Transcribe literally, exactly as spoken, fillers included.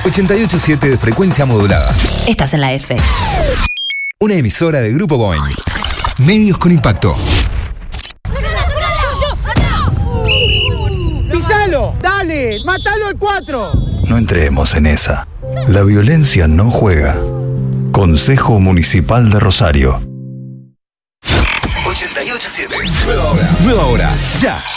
ochenta y ocho punto siete de frecuencia modulada. Estás en la F. Una emisora de Grupo Boing. Medios con impacto. ¡Pisalo! ¡Dale! ¡Mátalo al cuatro! No entremos en esa. La violencia no juega. Consejo Municipal de Rosario. ochenta y ocho punto siete. Nueva hora. Nueva hora. Ya.